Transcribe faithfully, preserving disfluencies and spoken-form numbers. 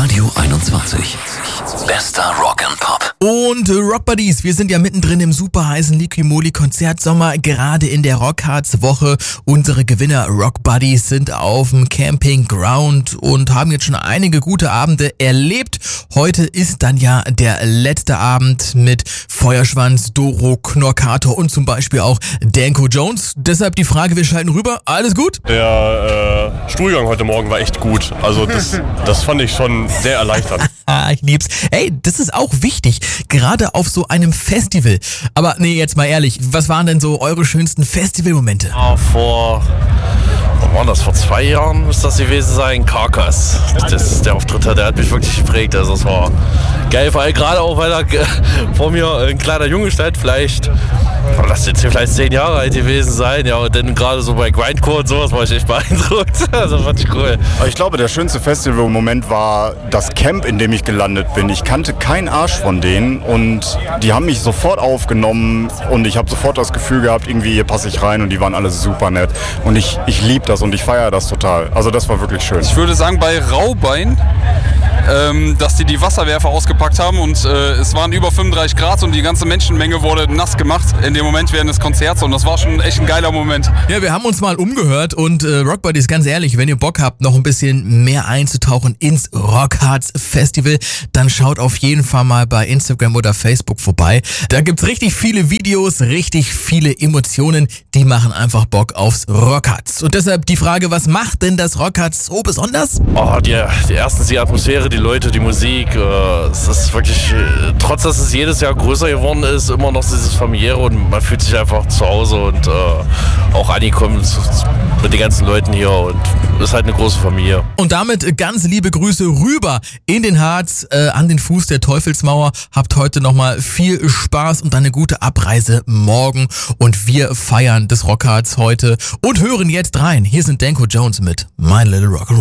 Radio einundzwanzig. Bester Rock and Pop. Und äh, Rock Buddies, wir sind ja mittendrin im super heißen Liqui-Moly Konzertsommer, gerade in der Rockharz Woche. Unsere Gewinner Rock Buddies sind auf dem Camping Ground und haben jetzt schon einige gute Abende erlebt. Heute ist dann ja der letzte Abend mit Feuerschwanz, Doro, Knorkator und zum Beispiel auch Danko Jones. Deshalb die Frage, wir schalten rüber. Alles gut? Der äh, Stuhlgang heute Morgen war echt gut. Also das, das fand ich schon sehr erleichternd. Ah, ich lieb's. Ey, das ist auch wichtig, gerade auf so einem Festival. Aber nee, jetzt mal ehrlich, was waren denn so eure schönsten Festivalmomente? Ja, vor, wann war das? Vor zwei Jahren müsste das gewesen sein, Carcass. Das, der Auftritt, der hat mich wirklich geprägt. Also es war geil, vor allem gerade auch, weil da vor mir ein kleiner Junge stand, vielleicht, lass jetzt vielleicht zehn Jahre alt gewesen sein. Ja, und dann gerade so bei Grindcore und sowas war ich echt beeindruckt. Also fand ich cool. Ich glaube, der schönste Festivalmoment war das Camp, in dem ich gelandet bin. Ich kannte keinen Arsch von denen und die haben mich sofort aufgenommen und ich habe sofort das Gefühl gehabt, irgendwie hier passe ich rein und die waren alle super nett. Und ich, ich liebe das und ich feiere das total. Also das war wirklich schön. Ich würde sagen, bei Raubein, ähm, dass die die Wasserwerfer ausgepackt haben und äh, es waren über fünfunddreißig Grad und die ganze Menschenmenge wurde nass gemacht in dem Moment während des Konzerts und das war schon echt ein geiler Moment. Ja, wir haben uns mal umgehört und äh, Rock Buddies, ganz ehrlich, wenn ihr Bock habt, noch ein bisschen mehr einzutauchen ins Rockharz Festival, dann schaut auf jeden Fall mal bei Instagram oder Facebook vorbei. Da gibt's richtig viele Videos, richtig viele Emotionen, die machen einfach Bock aufs Rockharz. Und deshalb die Frage, was macht denn das Rockharz so besonders? Oh, die, die erstens die Atmosphäre, die Leute, die Musik. Äh, es ist wirklich, äh, trotz dass es jedes Jahr größer geworden ist, immer noch dieses familiäre und man fühlt sich einfach zu Hause und äh, auch angekommen mit den ganzen Leuten hier und es ist halt eine große Familie. Und damit ganz liebe Grüße rüber in den Harz, äh, an den Fuß der Teufelsmauer. Habt heute nochmal viel Spaß und eine gute Abreise morgen. Und wir feiern das Rockharz heute und hören jetzt rein. Hier sind Danko Jones mit My Little Rock'n'Roll.